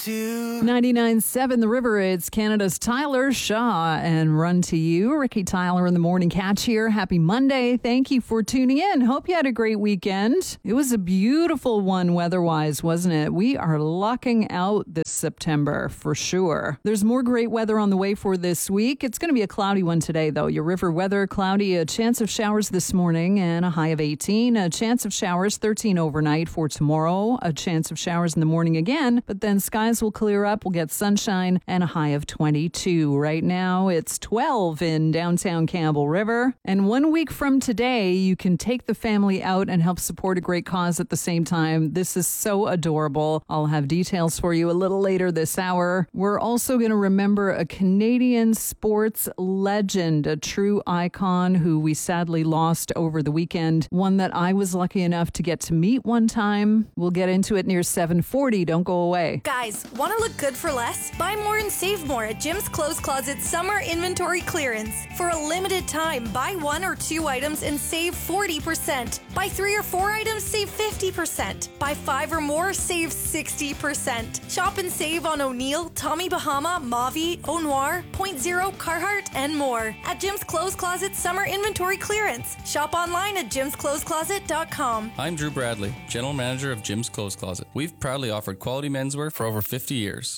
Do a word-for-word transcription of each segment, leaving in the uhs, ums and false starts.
to ninety-nine point seven The River. It's Canada's Tyler Shaw and Run to You. Ricky Tyler in the Morning Catch here. Happy Monday. Thank you for tuning in. Hope you had a great weekend. It was a beautiful one weather-wise, wasn't it? We are lucking out this September for sure. There's more great weather on the way for this week. It's going to be a cloudy one today, though. Your river weather, cloudy, a chance of showers this morning and a high of eighteen. A chance of showers, thirteen overnight for tomorrow. A chance of showers in the morning again, but then skies will clear up. We'll get sunshine and a high of twenty-two. Right now, it's twelve in downtown Campbell River. And one week from today, you can take the family out and help support a great cause at the same time. This is so adorable. I'll have details for you a little later this hour. We're also going to remember a Canadian sports legend, a true icon who we sadly lost over the weekend. One that I was lucky enough to get to meet one time. We'll get into it near seven forty. Don't go away. Guys, want to look good for less? Buy more and save more at Jim's Clothes Closet Summer Inventory Clearance. For a limited time, buy one or two items and save forty percent. Buy three or four items, save fifty percent. Buy five or more, save sixty percent. Shop and save on O'Neill, Tommy Bahama, Mavi, Au Noir, Point Zero, Carhartt, and more. At Jim's Clothes Closet Summer Inventory Clearance. Shop online at jims clothes closet dot com. I'm Drew Bradley, General Manager of Jim's Clothes Closet. We've proudly offered quality menswear for over fifty years.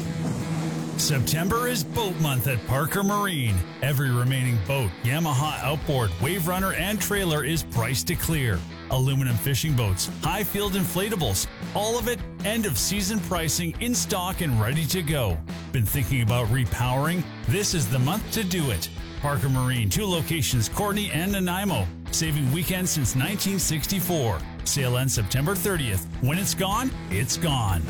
September is boat month at Parker Marine. Every remaining boat, Yamaha outboard, wave runner, and trailer is priced to clear. Aluminum fishing boats, high field inflatables, all of it end of season pricing in stock and ready to go. Been thinking about repowering? This is the month to do it. Parker Marine, two locations, Courtenay and Nanaimo. Saving weekends since nineteen sixty-four. Sale ends September thirtieth. When it's gone, it's gone.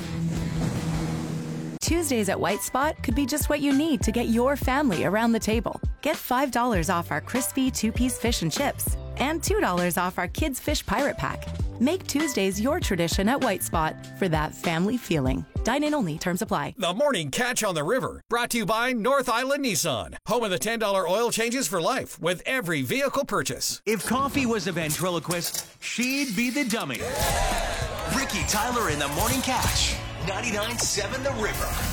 Tuesdays at White Spot could be just what you need to get your family around the table. Get five dollars off our crispy two-piece fish and chips and two dollars off our Kids Fish Pirate Pack. Make Tuesdays your tradition at White Spot for that family feeling. Dine in only. Terms apply. The Morning Catch on the River, brought to you by North Island Nissan. Home of the ten dollar oil changes for life with every vehicle purchase. If coffee was a ventriloquist, she'd be the dummy. Ricky Tyler in the Morning Catch. ninety-nine point seven The River.